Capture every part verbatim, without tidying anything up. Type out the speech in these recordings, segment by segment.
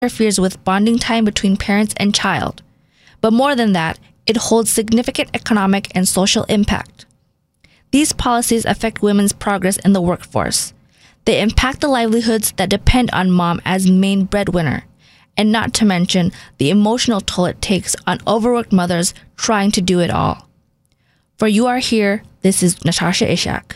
interferes with bonding time between parents and child. But more than that, it holds significant economic and social impact. These policies affect women's progress in the workforce. They impact the livelihoods that depend on mom as main breadwinner, and not to mention the emotional toll it takes on overworked mothers trying to do it all. For You Are Here, this is Natasha Ishak.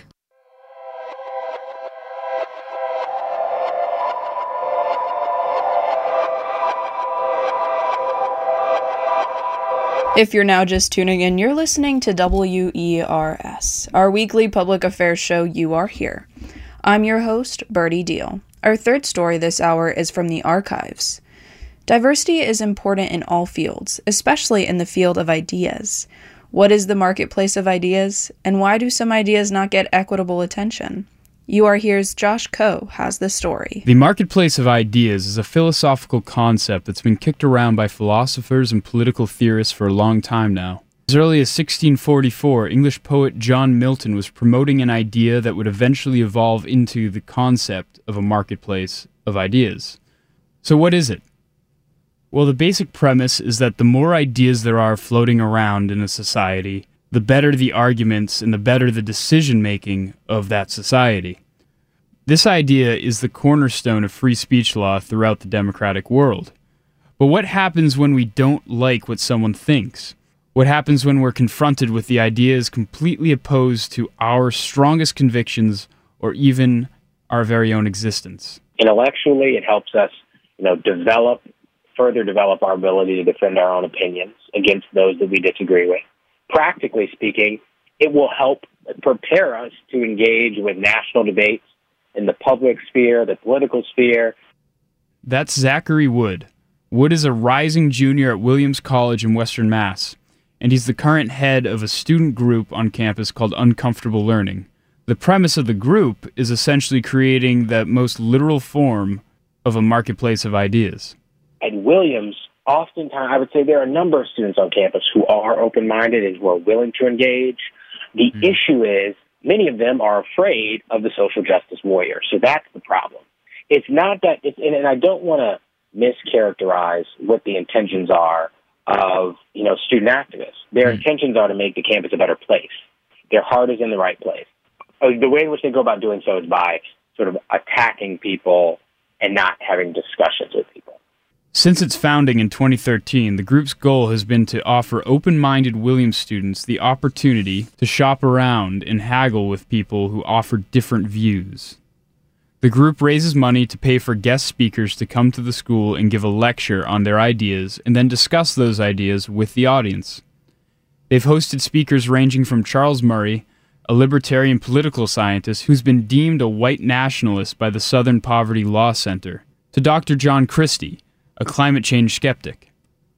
If you're now just tuning in, you're listening to W E R S, our weekly public affairs show You Are Here. I'm your host, Birdie Deal. Our third story this hour is from the archives. Diversity is important in all fields, especially in the field of ideas. What is the marketplace of ideas, and why do some ideas not get equitable attention? You Are Here's Josh Coe has the story. The marketplace of ideas is a philosophical concept that's been kicked around by philosophers and political theorists for a long time now. As early as sixteen forty-four, English poet John Milton was promoting an idea that would eventually evolve into the concept of a marketplace of ideas. So what is it? Well, the basic premise is that the more ideas there are floating around in a society, the better the arguments and the better the decision-making of that society. This idea is the cornerstone of free speech law throughout the democratic world. But what happens when we don't like what someone thinks? What happens when we're confronted with the ideas completely opposed to our strongest convictions or even our very own existence? Intellectually, it helps us, you know, develop, further develop our ability to defend our own opinions against those that we disagree with. Practically speaking, it will help prepare us to engage with national debates in the public sphere, the political sphere. That's Zachary Wood. Wood is a rising junior at Williams College in Western Mass, and he's the current head of a student group on campus called Uncomfortable Learning. The premise of the group is essentially creating the most literal form of a marketplace of ideas. At Williams, oftentimes, I would say there are a number of students on campus who are open-minded and who are willing to engage. The mm. issue is many of them are afraid of the social justice warrior. So that's the problem. It's not that, it's, and I don't want to mischaracterize what the intentions are of, you know, student activists. Their mm. intentions are to make the campus a better place. Their heart is in the right place. The way in which they go about doing so is by sort of attacking people and not having discussions with people. Since its founding in twenty thirteen, the group's goal has been to offer open-minded Williams students the opportunity to shop around and haggle with people who offer different views. The group raises money to pay for guest speakers to come to the school and give a lecture on their ideas and then discuss those ideas with the audience. They've hosted speakers ranging from Charles Murray, a libertarian political scientist who's been deemed a white nationalist by the Southern Poverty Law Center, to Doctor John Christie, a climate change skeptic.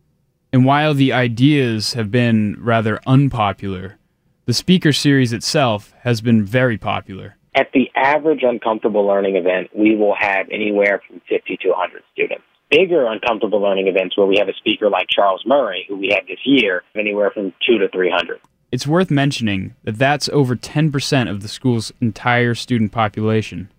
And while the ideas have been rather unpopular, the speaker series itself has been very popular. At the average Uncomfortable Learning event, we will have anywhere from fifty to one hundred students. Bigger Uncomfortable Learning events where we have a speaker like Charles Murray, who we had this year, anywhere from two to three hundred. It's worth mentioning that that's over ten percent of the school's entire student population.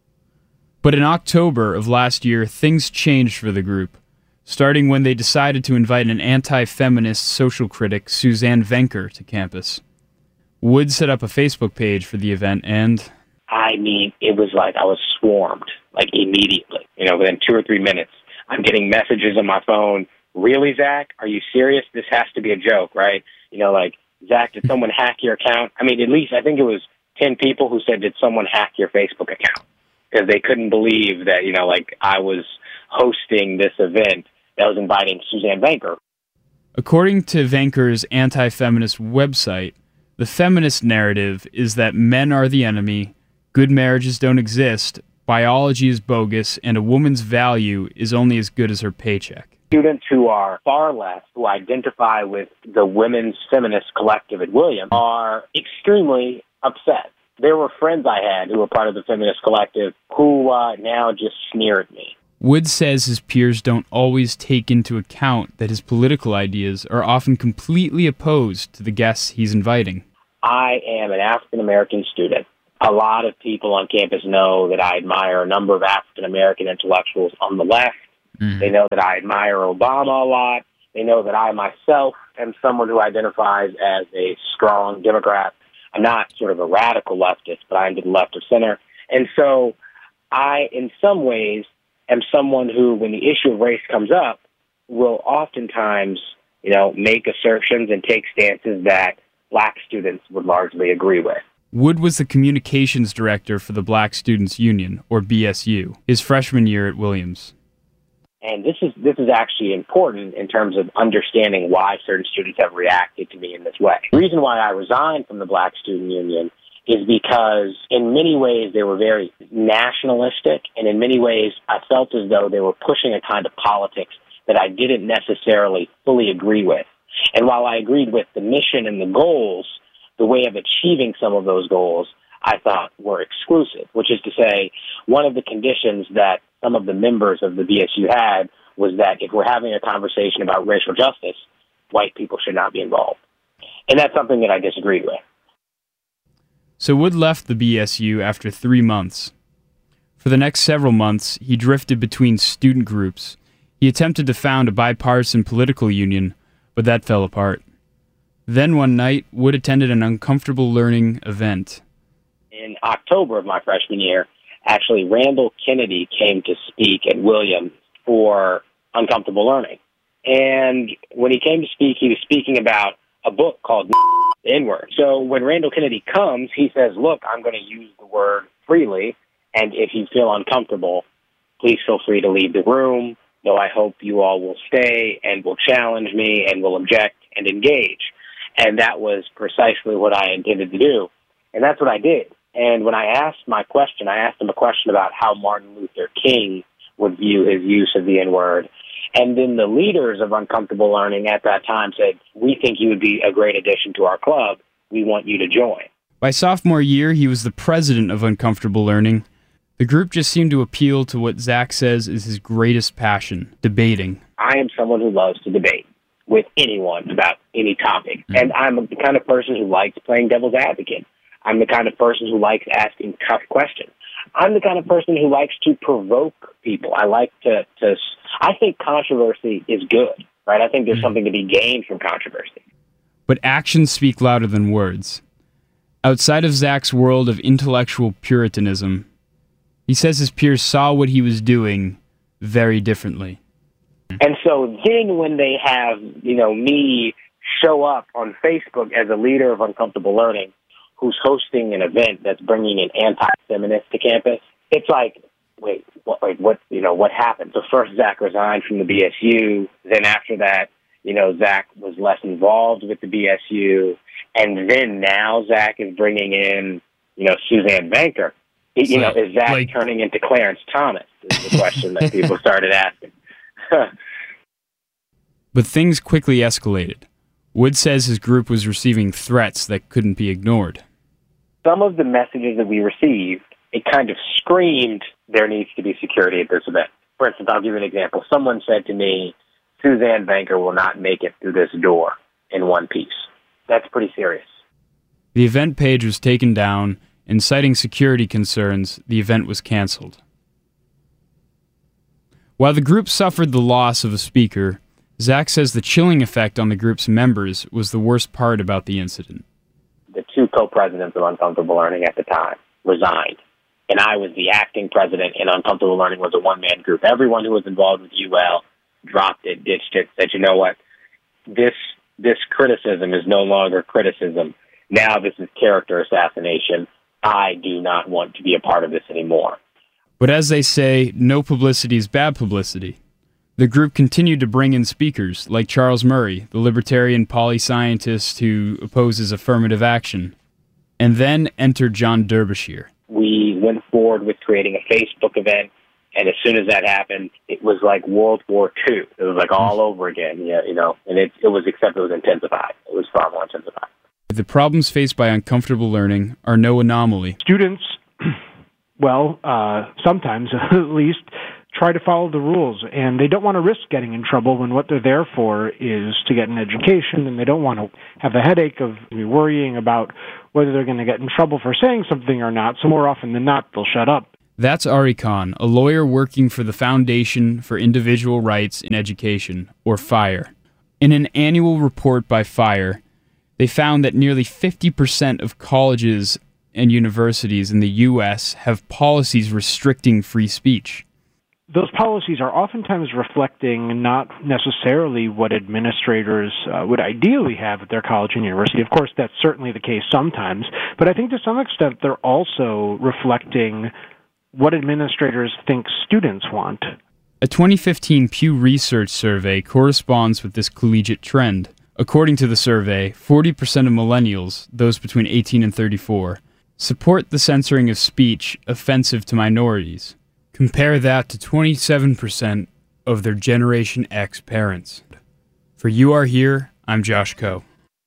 But in October of last year, things changed for the group, starting when they decided to invite an anti-feminist social critic, Suzanne Venker, to campus. Wood set up a Facebook page for the event and... I mean, it was like I was swarmed, like immediately. You know, within two or three minutes, I'm getting messages on my phone. Really, Zach? Are you serious? This has to be a joke, right? You know, like, Zach, did someone hack your account? I mean, at least I think it was ten people who said, did someone hack your Facebook account? Because they couldn't believe that, you know, like I was hosting this event that was inviting Suzanne Venker. According to Venker's anti-feminist website, the feminist narrative is that men are the enemy, good marriages don't exist, biology is bogus, and a woman's value is only as good as her paycheck. Students who are far left, who identify with the women's feminist collective at Williams, are extremely upset. There were friends I had who were part of the feminist collective who uh, now just sneer at me. Wood says his peers don't always take into account that his political ideas are often completely opposed to the guests he's inviting. I am an African-American student. A lot of people on campus know that I admire a number of African-American intellectuals on the left Mm-hmm. They know that I admire Obama a lot. They know that I myself am someone who identifies as a strong Democrat. I'm not sort of a radical leftist, but I'm to the left of center. And so I, in some ways, am someone who, when the issue of race comes up, will oftentimes, you know, make assertions and take stances that black students would largely agree with. Wood was the communications director for the Black Students Union, or B S U, his freshman year at Williams. And this is this is actually important in terms of understanding why certain students have reacted to me in this way. The reason why I resigned from the Black Student Union is because in many ways they were very nationalistic, and in many ways I felt as though they were pushing a kind of politics that I didn't necessarily fully agree with. And while I agreed with the mission and the goals, the way of achieving some of those goals I thought were exclusive, which is to say, one of the conditions that some of the members of the B S U had was that if we're having a conversation about racial justice, white people should not be involved. And that's something that I disagreed with. So Wood left the B S U after three months. For the next several months, he drifted between student groups. He attempted to found a bipartisan political union, but that fell apart. Then one night, Wood attended an Uncomfortable Learning event. In October of my freshman year, actually, Randall Kennedy came to speak at Williams for Uncomfortable Learning. And when he came to speak, he was speaking about a book called The N-Word. So when Randall Kennedy comes, he says, look, I'm going to use the word freely, and if you feel uncomfortable, please feel free to leave the room, though I hope you all will stay and will challenge me and will object and engage. And that was precisely what I intended to do. And that's what I did. And when I asked my question, I asked him a question about how Martin Luther King would view his use of the N-word. And then the leaders of Uncomfortable Learning at that time said, we think you would be a great addition to our club. We want you to join. By sophomore year, he was the president of Uncomfortable Learning. The group just seemed to appeal to what Zach says is his greatest passion, debating. I am someone who loves to debate with anyone about any topic. Mm-hmm. And I'm the kind of person who likes playing devil's advocate. I'm the kind of person who likes asking tough questions. I'm the kind of person who likes to provoke people. I like to, to I think controversy is good, right? I think there's mm-hmm. something to be gained from controversy. But actions speak louder than words. Outside of Zach's world of intellectual puritanism, he says his peers saw what he was doing very differently. And so then when they have, you know, me show up on Facebook as a leader of Uncomfortable Learning, who's hosting an event that's bringing an anti-feminist to campus, it's like, wait, what, wait, what, you know, what happened? So first Zach resigned from the B S U. Then after that, you know, Zach was less involved with the B S U. And then now Zach is bringing in, you know, Suzanne Banker. You so, know, is Zach like, turning into Clarence Thomas is the question that people started asking. But things quickly escalated. Wood says his group was receiving threats that couldn't be ignored. Some of the messages that we received, it kind of screamed there needs to be security at this event. For instance, I'll give you an example. Someone said to me, Suzanne Banker will not make it through this door in one piece. That's pretty serious. The event page was taken down, and citing security concerns, the event was canceled. While the group suffered the loss of a speaker, Zach says the chilling effect on the group's members was the worst part about the incident. The two co-presidents of Uncomfortable Learning at the time resigned, and I was the acting president, and Uncomfortable Learning was a one-man group. Everyone who was involved with U L dropped it, ditched it, said, you know what, this this criticism is no longer criticism. Now this is character assassination. I do not want to be a part of this anymore. But as they say, no publicity is bad publicity. The group continued to bring in speakers, like Charles Murray, the libertarian poli-scientist who opposes affirmative action. And then entered John Derbyshire. We went forward with creating a Facebook event, and as soon as that happened, it was like World War Two. It was like all over again, yeah, you know, and it, it was, except it was intensified. It was far more intensified. The problems faced by Uncomfortable Learning are no anomaly. Students, well, uh, sometimes at least, try to follow the rules, and they don't want to risk getting in trouble when what they're there for is to get an education, and they don't want to have the headache of worrying about whether they're going to get in trouble for saying something or not, so more often than not, they'll shut up. That's Ari Khan, a lawyer working for the Foundation for Individual Rights in Education, or FIRE. In an annual report by FIRE, they found that nearly fifty percent of colleges and universities in the U S have policies restricting free speech. Those policies are oftentimes reflecting not necessarily what administrators uh, would ideally have at their college and university. Of course, that's certainly the case sometimes, but I think to some extent they're also reflecting what administrators think students want. A twenty fifteen Pew Research survey corresponds with this collegiate trend. According to the survey, forty percent of millennials, those between eighteen and thirty-four, support the censoring of speech offensive to minorities. Compare that to twenty-seven percent of their Generation X parents. For You Are Here, I'm Josh Coe.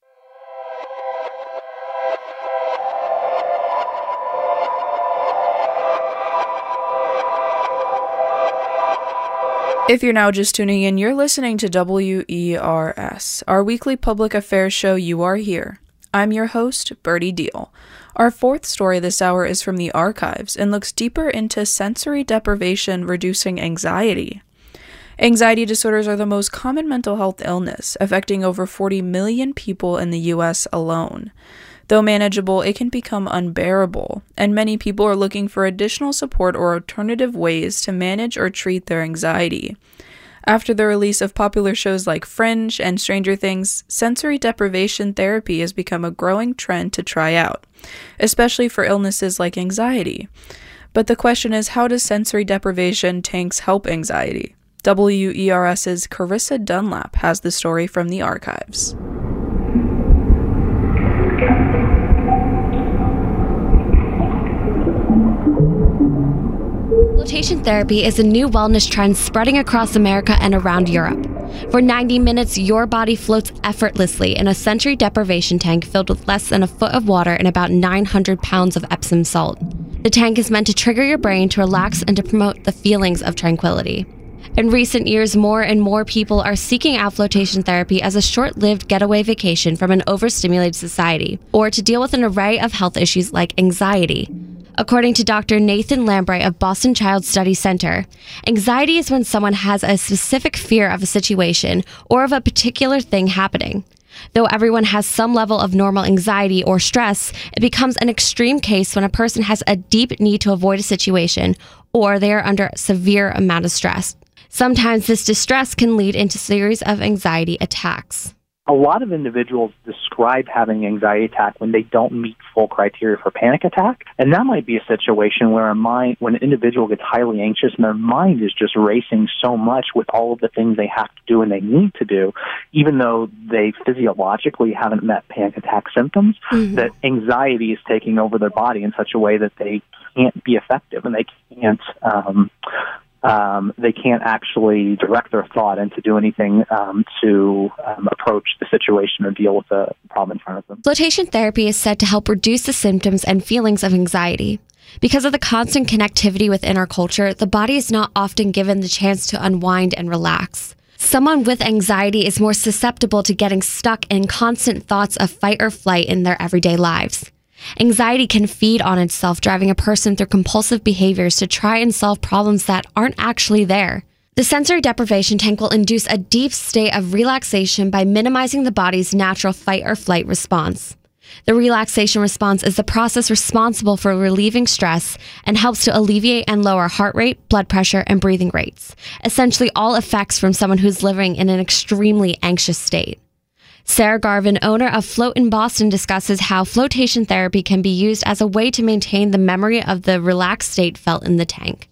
If you're now just tuning in, you're listening to W E R S, our weekly public affairs show You Are Here. I'm your host, Birdie Deal. Our fourth story this hour is from the archives and looks deeper into sensory deprivation reducing anxiety. Anxiety disorders are the most common mental health illness, affecting over forty million people in the U S alone. Though manageable, it can become unbearable, and many people are looking for additional support or alternative ways to manage or treat their anxiety. After the release of popular shows like Fringe and Stranger Things, sensory deprivation therapy has become a growing trend to try out, especially for illnesses like anxiety. But the question is, how does sensory deprivation tanks help anxiety? W E R S's Carissa Dunlap has the story from the archives. Flotation therapy is a new wellness trend spreading across America and around Europe. For ninety minutes, your body floats effortlessly in a sensory deprivation tank filled with less than a foot of water and about nine hundred pounds of Epsom salt. The tank is meant to trigger your brain to relax and to promote the feelings of tranquility. In recent years, more and more people are seeking out flotation therapy as a short-lived getaway vacation from an overstimulated society, or to deal with an array of health issues like anxiety. According to Doctor Nathan Lambright of Boston Child Study Center, anxiety is when someone has a specific fear of a situation or of a particular thing happening. Though everyone has some level of normal anxiety or stress, it becomes an extreme case when a person has a deep need to avoid a situation or they are under a severe amount of stress. Sometimes this distress can lead into a series of anxiety attacks. A lot of individuals describe having an anxiety attack when they don't meet full criteria for panic attack. And that might be a situation where a mind, when an individual gets highly anxious and their mind is just racing so much with all of the things they have to do and they need to do, even though they physiologically haven't met panic attack symptoms, mm-hmm. that anxiety is taking over their body in such a way that they can't be effective and they can't... Um, Um, they can't actually direct their thought and to do anything um, to um, approach the situation or deal with the problem in front of them. Flotation therapy is said to help reduce the symptoms and feelings of anxiety. Because of the constant connectivity within our culture, the body is not often given the chance to unwind and relax. Someone with anxiety is more susceptible to getting stuck in constant thoughts of fight or flight in their everyday lives. Anxiety can feed on itself, driving a person through compulsive behaviors to try and solve problems that aren't actually there. The sensory deprivation tank will induce a deep state of relaxation by minimizing the body's natural fight or flight response. The relaxation response is the process responsible for relieving stress and helps to alleviate and lower heart rate, blood pressure, and breathing rates, essentially all effects from someone who's living in an extremely anxious state. Sarah Garvin, owner of Float in Boston, discusses how flotation therapy can be used as a way to maintain the memory of the relaxed state felt in the tank.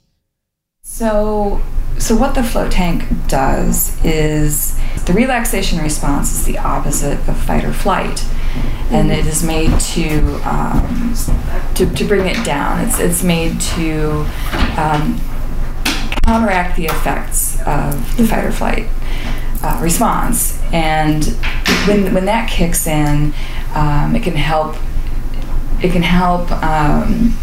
So, so what the float tank does is the relaxation response is the opposite of fight or flight, and it is made to um, to, to bring it down. It's it's made to um, counteract the effects of the fight or flight Uh, response, and when when that kicks in, um, it can help. It can help um,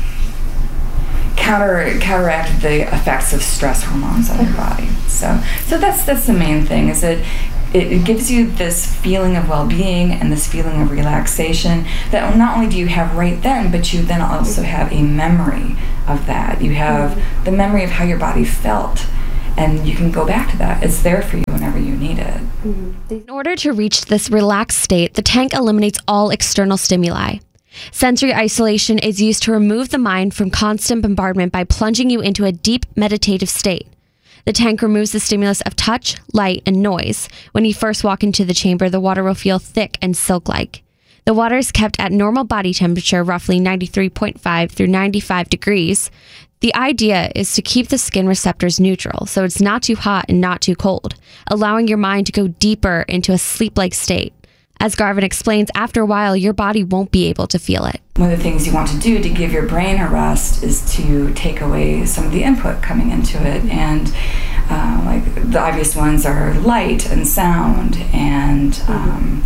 counter counteract the effects of stress hormones on your body. So, so that's that's the main thing. Is that it, it gives you this feeling of well-being and this feeling of relaxation that not only do you have right then, but you then also have a memory of that. You have mm-hmm. the memory of how your body felt, and you can go back to that. It's there for you whenever you need it. Mm-hmm. In order to reach this relaxed state, the tank eliminates all external stimuli. Sensory isolation is used to remove the mind from constant bombardment by plunging you into a deep meditative state. The tank removes the stimulus of touch, light, and noise. When you first walk into the chamber, the water will feel thick and silk-like. The water is kept at normal body temperature, roughly ninety-three point five through ninety-five degrees. The idea is to keep the skin receptors neutral, so it's not too hot and not too cold, allowing your mind to go deeper into a sleep-like state. As Garvin explains, after a while, your body won't be able to feel it. One of the things you want to do to give your brain a rest is to take away some of the input coming into it. And uh, like the obvious ones are light and sound. And um,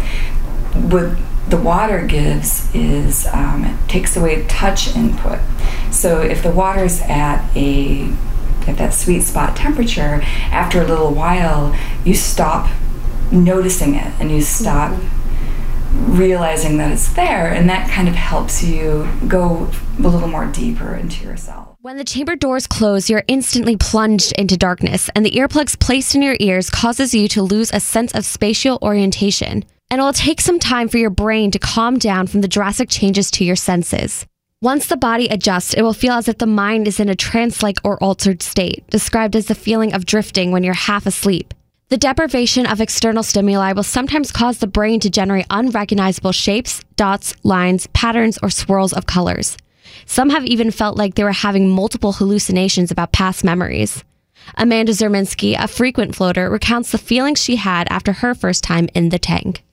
what the water gives is um, it takes away touch input. So if the water's at a at that sweet spot temperature, after a little while, you stop noticing it and you stop mm-hmm. realizing that it's there, and that kind of helps you go a little more deeper into yourself. When the chamber doors close, you're instantly plunged into darkness, and the earplugs placed in your ears causes you to lose a sense of spatial orientation. And it will take some time for your brain to calm down from the drastic changes to your senses. Once the body adjusts, it will feel as if the mind is in a trance-like or altered state, described as the feeling of drifting when you're half asleep. The deprivation of external stimuli will sometimes cause the brain to generate unrecognizable shapes, dots, lines, patterns, or swirls of colors. Some have even felt like they were having multiple hallucinations about past memories. Amanda Zerminski, a frequent floater, recounts the feelings she had after her first time in the tank.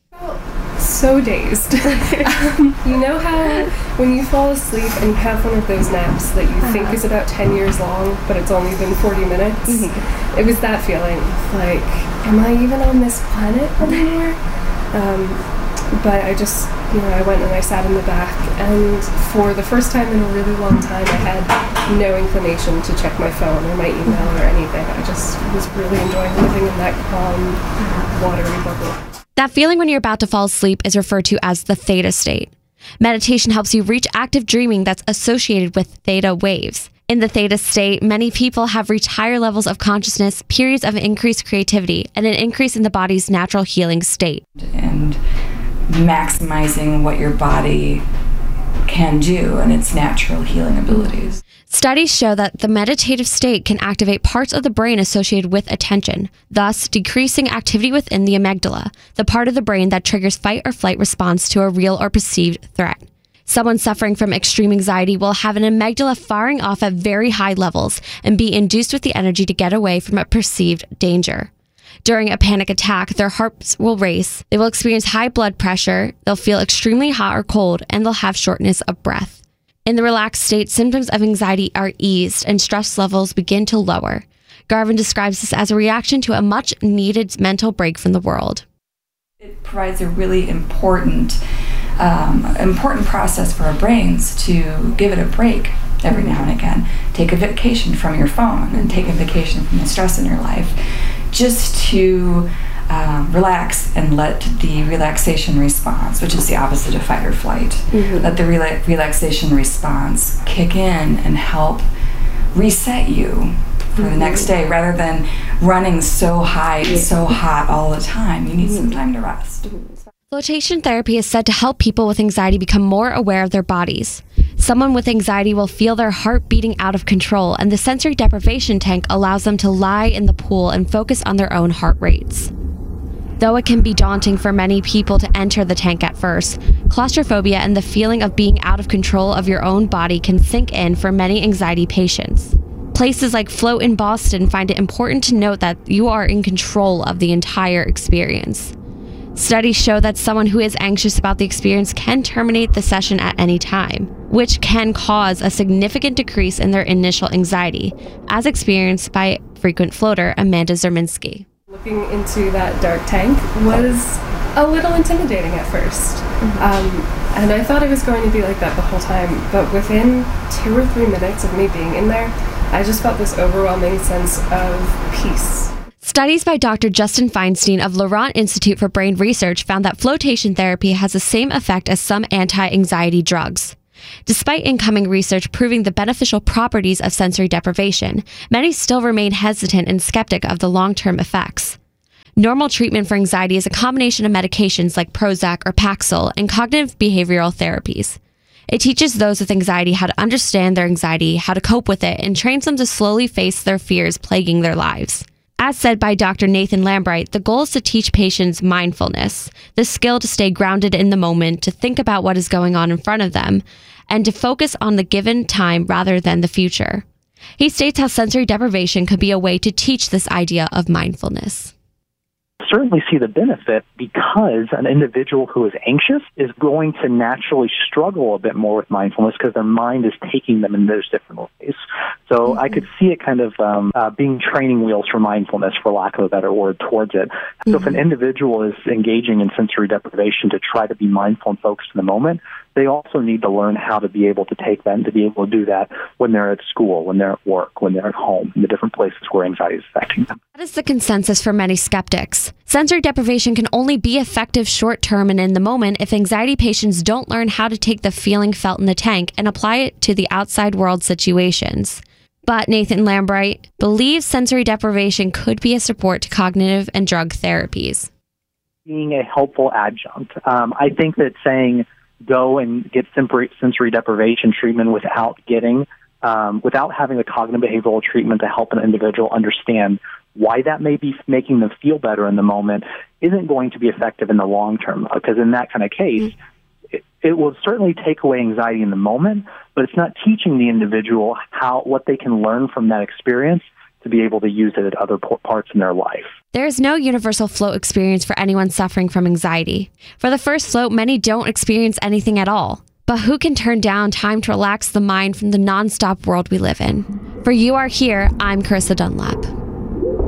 So dazed. um, you know how when you fall asleep and you have one of those naps that you uh-huh. think is about ten years long, but it's only been forty minutes? Mm-hmm. It was that feeling, like, am I even on this planet anymore? Um, but I just, you know, I went and I sat in the back, and for the first time in a really long time, I had no inclination to check my phone or my email or anything. I just was really enjoying living in that calm, watery bubble. That feeling when you're about to fall asleep is referred to as the theta state. Meditation helps you reach active dreaming that's associated with theta waves. In the theta state, many people have reached higher levels of consciousness, periods of increased creativity, and an increase in the body's natural healing state. And maximizing what your body can do and its natural healing abilities. Studies show that the meditative state can activate parts of the brain associated with attention, thus decreasing activity within the amygdala, the part of the brain that triggers fight or flight response to a real or perceived threat. Someone suffering from extreme anxiety will have an amygdala firing off at very high levels and be induced with the energy to get away from a perceived danger. During a panic attack, their hearts will race, they will experience high blood pressure, they'll feel extremely hot or cold, and they'll have shortness of breath. In the relaxed state, symptoms of anxiety are eased and stress levels begin to lower. Garvin describes this as a reaction to a much-needed mental break from the world. It provides a really important, um, important process for our brains to give it a break every now and again. Take a vacation from your phone and take a vacation from the stress in your life, just to Um, relax and let the relaxation response, which is the opposite of fight or flight, mm-hmm. let the rela- relaxation response kick in and help reset you for mm-hmm. the next day, rather than running so high and so hot all the time. You need mm-hmm. some time to rest. Flotation therapy is said to help people with anxiety become more aware of their bodies. Someone with anxiety will feel their heart beating out of control, and the sensory deprivation tank allows them to lie in the pool and focus on their own heart rates. Though it can be daunting for many people to enter the tank at first, claustrophobia and the feeling of being out of control of your own body can sink in for many anxiety patients. Places like Float in Boston find it important to note that you are in control of the entire experience. Studies show that someone who is anxious about the experience can terminate the session at any time, which can cause a significant decrease in their initial anxiety, as experienced by frequent floater Amanda Zerminski. Looking into that dark tank was a little intimidating at first. Mm-hmm. Um, and I thought it was going to be like that the whole time, but within two or three minutes of me being in there, I just felt this overwhelming sense of peace. Studies by Doctor Justin Feinstein of Laurent Institute for Brain Research found that flotation therapy has the same effect as some anti-anxiety drugs. Despite incoming research proving the beneficial properties of sensory deprivation, many still remain hesitant and skeptic of the long-term effects. Normal treatment for anxiety is a combination of medications like Prozac or Paxil and cognitive behavioral therapies. It teaches those with anxiety how to understand their anxiety, how to cope with it, and trains them to slowly face their fears plaguing their lives. As said by Doctor Nathan Lambright, the goal is to teach patients mindfulness, the skill to stay grounded in the moment, to think about what is going on in front of them, and to focus on the given time rather than the future. He states how sensory deprivation could be a way to teach this idea of mindfulness. Certainly see the benefit because an individual who is anxious is going to naturally struggle a bit more with mindfulness because their mind is taking them in those different ways. So mm-hmm. I could see it kind of um, uh, being training wheels for mindfulness, for lack of a better word, towards it. Mm-hmm. So if an individual is engaging in sensory deprivation to try to be mindful and focused in the moment, they also need to learn how to be able to take them, to be able to do that when they're at school, when they're at work, when they're at home, in the different places where anxiety is affecting them. That is the consensus for many skeptics. Sensory deprivation can only be effective short-term and in the moment if anxiety patients don't learn how to take the feeling felt in the tank and apply it to the outside world situations. But Nathan Lambright believes sensory deprivation could be a support to cognitive and drug therapies. Being a helpful adjunct. Um, I think that saying go and get sensory deprivation treatment without getting, um, without having a cognitive behavioral treatment to help an individual understand why that may be making them feel better in the moment isn't going to be effective in the long term. Because in that kind of case, mm-hmm. it, it will certainly take away anxiety in the moment, but it's not teaching the individual how what they can learn from that experience to be able to use it at other parts in their life. There is no universal float experience for anyone suffering from anxiety. For the first float, many don't experience anything at all. But who can turn down time to relax the mind from the nonstop world we live in? For You Are Here, I'm Carissa Dunlap.